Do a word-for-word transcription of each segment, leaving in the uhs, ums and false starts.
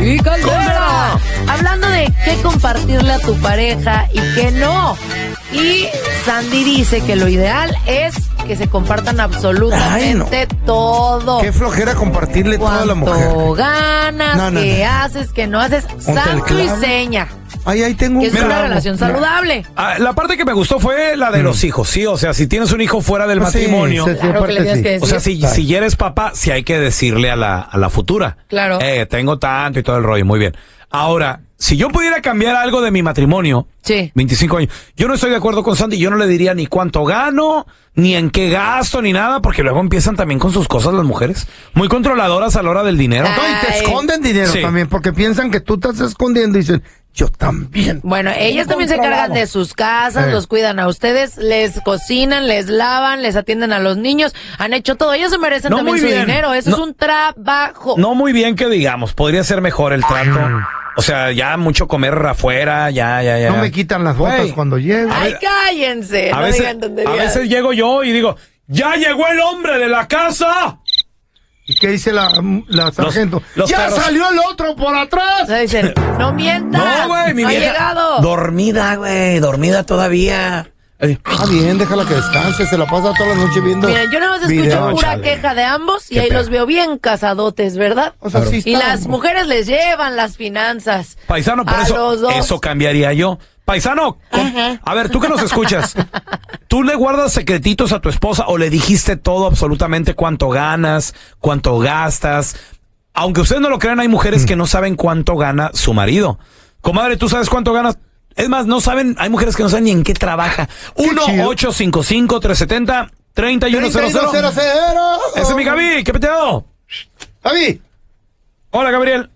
y Caldera. Hablando de qué compartirle a tu pareja y qué no. Y Sandy dice que lo ideal es que se compartan absolutamente Ay, no. todo. Qué flojera compartirle todo a la mujer. Cuánto ganas, no, no, qué no. haces, qué no haces. Santo y seña. Ay, ahí tengo que un es una relación saludable. Ah, la parte que me gustó fue la de mm. los hijos, sí, o sea, si tienes un hijo fuera del pues matrimonio, sí, sí, claro que le tienes sí. que decir. O sea, si, si ya eres papá, sí hay que decirle a la, a la futura. Claro. Eh, tengo tanto y todo el rollo, muy bien. Ahora, si yo pudiera cambiar algo de mi matrimonio, sí. veinticinco años, yo no estoy de acuerdo con Sandy, yo no le diría ni cuánto gano, ni en qué gasto, ni nada, porque luego empiezan también con sus cosas las mujeres, muy controladoras a la hora del dinero. No, y te esconden dinero sí. también, porque piensan que tú estás escondiendo y dicen, yo también. Bueno, ellas también se cargan de sus casas, eh. los cuidan a ustedes, les cocinan, les lavan, les atienden a los niños, han hecho todo, ellos se merecen no también su bien. dinero, eso no, es un trabajo. No muy bien que digamos, podría ser mejor el trato. O sea, ya mucho comer afuera, ya, ya, ya. No me quitan las botas Wey. cuando llego. Ay, cállense. A, no veces, digan tonterías. a veces llego yo y digo, ¡ya llegó el hombre de la casa! ¿Y qué dice la, la sargento? Los, los ¡Ya perros. salió el otro por atrás! No, dicen, no mientas. No, güey, mi no vieja. ha llegado. Dormida, güey, dormida todavía. Ah, bien, déjala que descanse, se la pasa toda la noche viendo. Miren, yo nada más escucho video. pura Chale. queja de ambos y Qué ahí pedo. los veo bien casadotes, ¿verdad? O sea, sí y está, las mujeres les llevan las finanzas. Paisano, por a eso, los dos. eso cambiaría yo. Paisano, Ajá. a ver, tú que nos escuchas, ¿tú le guardas secretitos a tu esposa o le dijiste todo, absolutamente cuánto ganas, cuánto gastas? Aunque ustedes no lo crean, hay mujeres mm. que no saben cuánto gana su marido. Comadre, ¿tú sabes cuánto ganas? Es más, no saben, hay mujeres que no saben ni en qué trabaja. uno ocho cinco cinco, tres siete cero, tres uno cero cero. Ese es mi Gaby, ¿qué peteado? Gaby. Hola, Gabriel.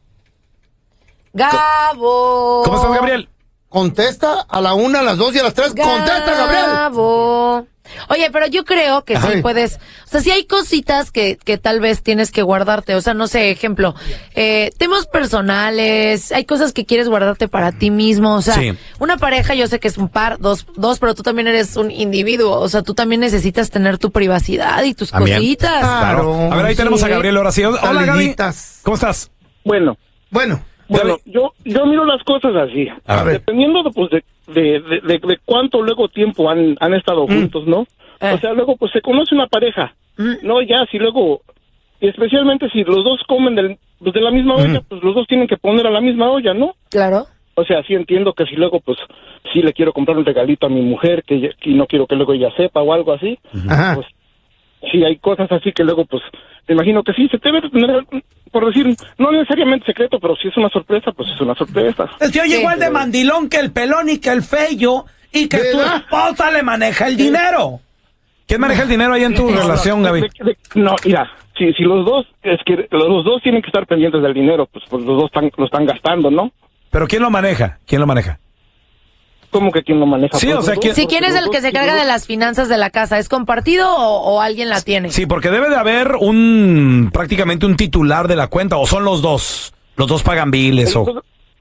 Gabo. ¿Cómo estás, Gabriel? Contesta a la una, a las dos y a las tres. Gabo. Contesta, Gabriel. Gabo. Oye, pero yo creo que Ay. sí puedes, o sea, sí hay cositas que, que tal vez tienes que guardarte, o sea, no sé, ejemplo, eh, temas personales, hay cosas que quieres guardarte para ti mismo, o sea, sí. una pareja yo sé que es un par, dos, dos, pero tú también eres un individuo, o sea, tú también necesitas tener tu privacidad y tus También. cositas. Claro. A ver, ahí sí. tenemos a Gabriel ahora sí. Hola, Gaby. ¿Cómo estás? Bueno. Bueno. Bueno, yo yo miro las cosas así. A ver. Dependiendo de, pues, de, de, de, de, de cuánto luego tiempo han, han estado mm. juntos, ¿no? Eh. O sea, luego pues se conoce una pareja, mm. ¿no? Ya, si luego, especialmente si los dos comen del, pues, de la misma mm. olla, pues los dos tienen que poner a la misma olla, ¿no? Claro. O sea, sí entiendo que si luego, pues, sí le quiero comprar un regalito a mi mujer, que, ella, que no quiero que luego ella sepa o algo así, Ajá. pues, sí hay cosas así que luego, pues, me imagino que sí, se debe de tener, por decir, no necesariamente secreto, pero si es una sorpresa, pues es una sorpresa. El tío sí. igual de mandilón que el pelón y que el feyo, y que tu esposa le maneja el dinero. ¿Quién maneja el dinero ahí en tu no, relación, no, Gaby? de, de, no, mira, si, si los dos, es que los dos tienen que estar pendientes del dinero, pues, pues los dos están, lo están gastando, ¿no? ¿Pero quién lo maneja? ¿Quién lo maneja? ¿Cómo que quién lo maneja? Sí, pues o sea, dos, ¿quién? Si quién es el que se carga de las finanzas de la casa, ¿es compartido o, o alguien la tiene? Sí, porque debe de haber un, prácticamente un titular de la cuenta, o son los dos, los dos pagan biles, o...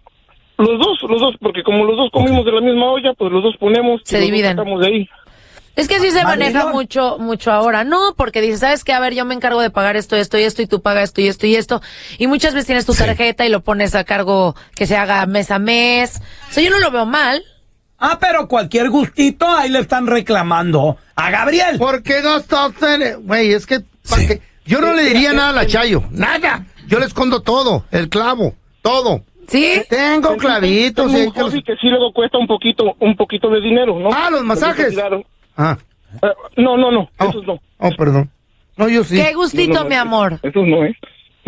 Los dos, los dos, porque como los dos comimos okay. de la misma olla, pues los dos ponemos... Se dividen. Estamos de ahí. Es que así se Mandilón. maneja mucho, mucho ahora, ¿no? Porque dices, ¿sabes qué? A ver, yo me encargo de pagar esto, esto y esto, y tú pagas esto y esto y esto. Y muchas veces tienes tu Sí. tarjeta y lo pones a cargo que se haga mes a mes. O sea, yo no lo veo mal. Ah, pero cualquier gustito, ahí le están reclamando a Gabriel. ¿Por qué no estás en... Güey, es que... ¿para Sí. qué? Yo no le diría nada a la Chayo. Nada. Yo le escondo todo. El clavo. Todo. ¿Sí? Tengo clavitos. Tengo Sí, un que los- hobby que sí luego cuesta un poquito, un poquito de dinero, ¿no? Ah, los masajes. Claro. Ah. Eh, no, no, no, Oh. esos no. Oh, perdón. No, yo sí. Qué gustito, No, no, no, mi amor. Esos no, ¿eh?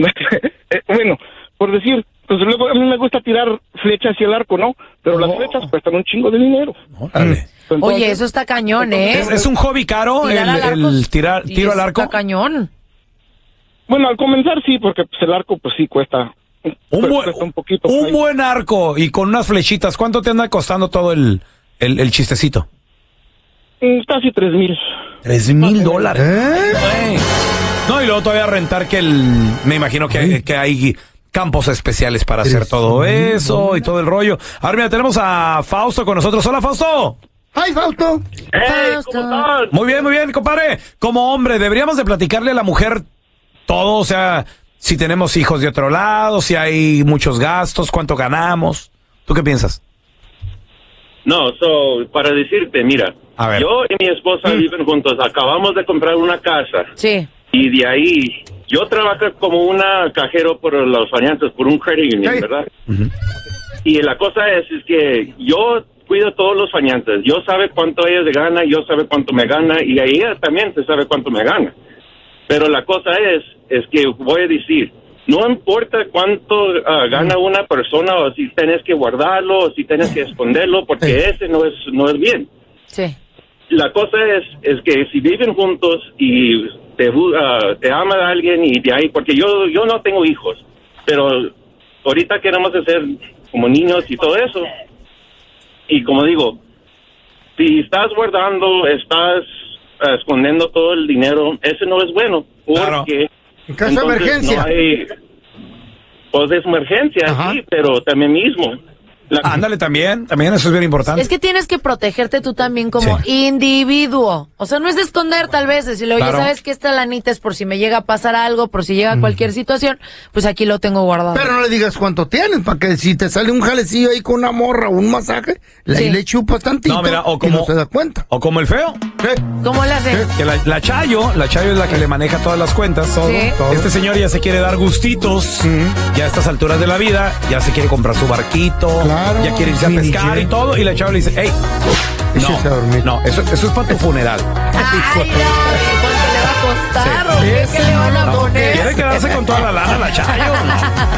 Eh, bueno, por decir, pues luego a mí me gusta tirar flechas hacia el arco, ¿no? Pero las Oh. flechas cuestan un chingo de dinero. Órale. Entonces, Oye, eso está cañón, ¿eh? ¿Es, es un hobby caro el, Tirar al arco, el tirar, sí, tiro al arco? Está cañón. Bueno, al comenzar sí, porque pues el arco pues sí cuesta Un, pues, buen, cuesta un poquito. un ahí. buen arco y con unas flechitas. ¿Cuánto te anda costando todo el, el, el chistecito? Mm, Casi tres mil. Tres mil dólares. ¿Eh? Ay. No, y luego todavía rentar que el... Me imagino que, que hay campos especiales para hacer todo eso y todo el rollo. Ahora mira, tenemos a Fausto con nosotros. Hola, Fausto. ¡Ay, Fausto! ¡Ey! Fausto. ¿Cómo estás? Muy bien, muy bien, compadre. Como hombre, deberíamos de platicarle a la mujer todo, o sea, si tenemos hijos de otro lado, si hay muchos gastos, cuánto ganamos. ¿Tú qué piensas? No, so, para decirte, mira, A ver. yo y mi esposa Mm. viven juntos, acabamos de comprar una casa. Sí. Y de ahí, yo trabajo como una cajero por los financieros, por un credit union, Sí. ¿verdad? Y la cosa es, es que yo cuido todos los financieros. Yo sabe cuánto ella se gana, yo sabe cuánto me gana, y ella también se sabe cuánto me gana. Pero la cosa es, es que voy a decir, no importa cuánto uh, gana una persona, o si tienes que guardarlo, o si tienes que esconderlo, porque ese no es, no es bien. Sí. La cosa es, es que si viven juntos y te, uh, te ama a alguien y de ahí, porque yo, yo no tengo hijos, pero ahorita queremos hacer como niños y todo eso. Y como digo, si estás guardando, estás uh, escondiendo todo el dinero, ese no es bueno, porque Claro. En caso de emergencia. no hay, pues es emergencia, Ajá. sí, pero también mismo. La, Ándale también, también eso es bien importante. Es que tienes que protegerte tú también como Sí. individuo. O sea, no es de esconder tal vez, decirle, oye, Claro. ¿sabes que esta lanita es por si me llega a pasar algo, por si llega cualquier situación? Pues aquí lo tengo guardado. Pero no le digas cuánto tienes, para que si te sale un jalecillo ahí con una morra o un masaje, le- Sí. ahí le chupas tantito No, mira, o y como- no se da cuenta. O como el feo. ¿Eh? ¿Cómo le hace? Que la, la Chayo, la Chayo es la que le maneja todas las cuentas. Todo, Sí. todo. Este señor ya se quiere dar gustitos, ya a estas alturas de la vida, ya se quiere comprar su barquito, Claro. ya quiere irse a Mini pescar jet. y todo, y la Chayo le dice, hey, Échese a dormir. no, no, eso, eso es para tu funeral. Ay, no, ¿cuánto le va a costar? ¿O qué, qué le van a No, poner? quiere quedarse con toda la lana la Chayo.